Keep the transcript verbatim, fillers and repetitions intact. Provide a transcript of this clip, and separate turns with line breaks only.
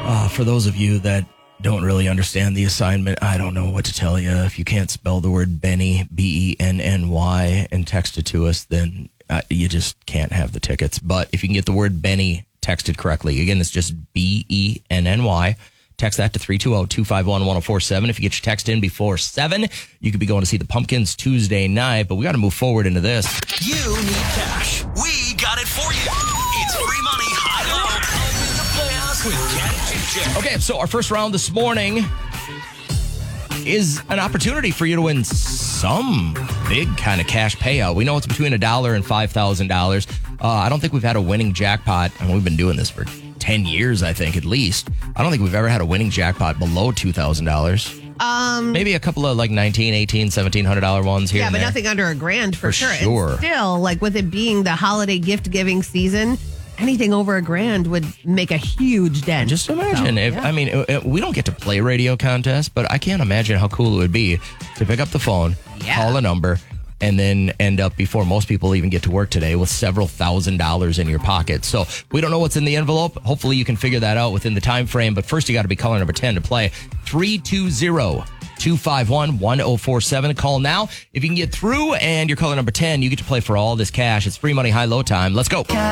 Uh, for those of you that don't really understand the assignment, I don't know what to tell you. If you can't spell the word Benny, B E N N Y, and text it to us, then uh, you just can't have the tickets. But if you can get the word Benny texted correctly, again, it's just B E N N Y. Text that to three two zero, two five one, one zero four seven. If you get your text in before seven, you could be going to see the Pumpkins Tuesday night. But we got to move forward into this.
You need cash. We got it for you. It's free money, high-low. Open the playoffs with Ken and Jeff.
Okay, so our first round this morning is an opportunity for you to win some big kind of cash payout. We know it's between a dollar and five thousand dollars. Uh, I don't think we've had a winning jackpot, and we've been doing this for ten years, I think, at least. I don't think we've ever had a winning jackpot below two thousand dollars.
Um,
Maybe a couple of like nineteen, eighteen, seventeen hundred dollar ones here.
Yeah,
and
but
there.
nothing under a grand for,
For
sure.
sure.
And still, like with it being the holiday gift giving season, anything over a grand would make a huge dent.
Just imagine
So,
if,
yeah.
I mean, uh, uh, we don't get to play radio contests, but I can't imagine how cool it would be to pick up the phone,
Yeah.
call a number, and then end up before most people even get to work today with several thousand dollars in your pocket. So we don't know what's in the envelope. Hopefully you can figure that out within the time frame. But first you got to be caller number ten to play. three two zero, two five one, one zero four seven. Call now. If you can get through and you're caller number ten, you get to play for all this cash. It's free money, high, low time. Let's go.